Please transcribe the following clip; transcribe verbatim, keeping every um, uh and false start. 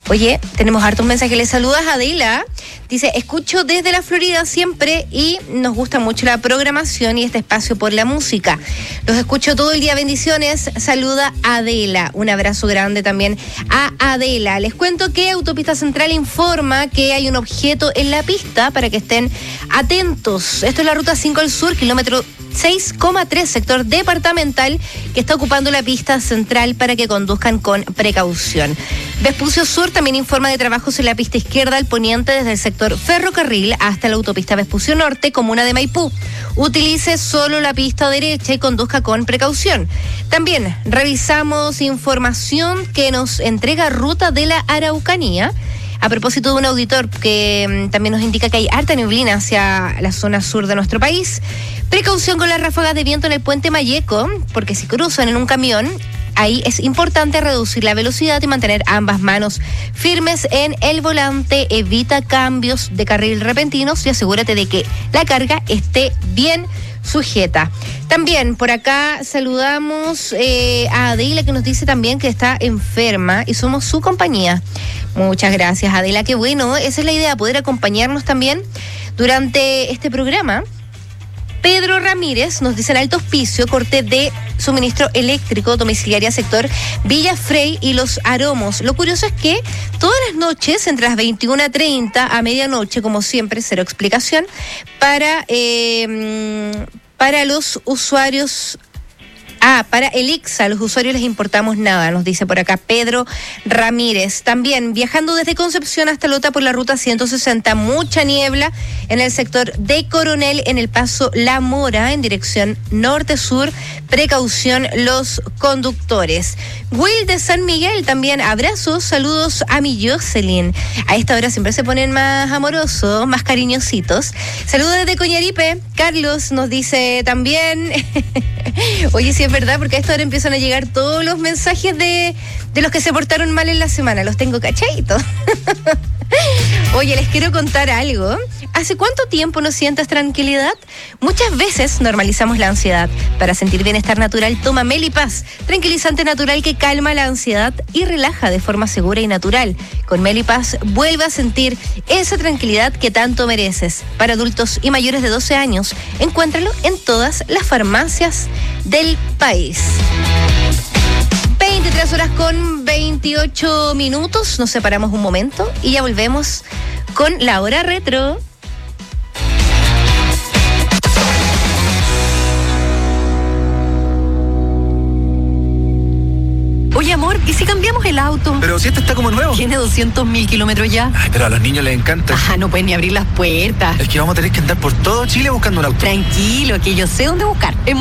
Oye, tenemos hartos mensajes. Le saludas a Adela. Dice, escucho desde la Florida siempre y nos gusta mucho la programación y este espacio por la música. Los escucho todo el día. Bendiciones. Saluda Adela. Un abrazo grande también a Adela. Les cuento que Autopista Central informa que hay un objeto en la pista para que estén atentos. Esto es la ruta cinco al sur, kilómetro seis coma tres, sector departamental, que está ocupando la pista central para que conduzcan con precaución. Vespucio Sur también informa de trabajos en la pista izquierda al poniente desde el sector ferrocarril hasta la autopista Vespucio Norte, comuna de Maipú. Utilice solo la pista derecha y conduzca con precaución. También revisamos información que nos entrega Ruta de la Araucanía, a propósito de un auditor que um, también nos indica que hay harta neblina hacia la zona sur de nuestro país. Precaución con las ráfagas de viento en el puente Mayeco, porque si cruzan en un camión, ahí es importante reducir la velocidad y mantener ambas manos firmes en el volante. Evita cambios de carril repentinos y asegúrate de que la carga esté bien sujeta. También por acá saludamos eh, a Adela, que nos dice también que está enferma y somos su compañía. Muchas gracias, Adela, qué bueno. Esa es la idea, poder acompañarnos también durante este programa. Pedro Ramírez nos dice en Alto Hospicio, corte de suministro eléctrico domiciliaria sector Villa Frey y Los Aromos. Lo curioso es que todas las noches, entre las veintiuna treinta a medianoche, como siempre, cero explicación, para, eh, para los usuarios... Ah, para el I C S A, a los usuarios les importamos nada, nos dice por acá Pedro Ramírez. También viajando desde Concepción hasta Lota por la ruta ciento sesenta, mucha niebla en el sector de Coronel, en el paso La Mora, en dirección norte-sur. Precaución los conductores. Will de San Miguel también, abrazos, saludos a mi Jocelyn. A esta hora siempre se ponen más amorosos, más cariñositos. Saludos desde Coñaripe. Carlos nos dice también... Oye, sí es verdad, porque a esta hora empiezan a llegar todos los mensajes de, de los que se portaron mal en la semana. Los tengo cachaditos. Oye, les quiero contar algo. ¿Hace cuánto tiempo no sientes tranquilidad? Muchas veces normalizamos la ansiedad. Para sentir bienestar natural, toma Melipaz, tranquilizante natural que calma la ansiedad y relaja de forma segura y natural. Con Melipaz vuelve a sentir esa tranquilidad que tanto mereces. Para adultos y mayores de doce años, encuéntralo en todas las farmacias del país. veintitrés horas con veintiocho minutos, nos separamos un momento y ya volvemos con la hora retro. Oye, amor, ¿y si cambiamos el auto? Pero si este está como nuevo. Tiene doscientos mil kilómetros ya. Ay, pero a los niños les encanta. Ah, no pueden ni abrir las puertas. Es que vamos a tener que andar por todo Chile buscando un auto. Tranquilo, que yo sé dónde buscar.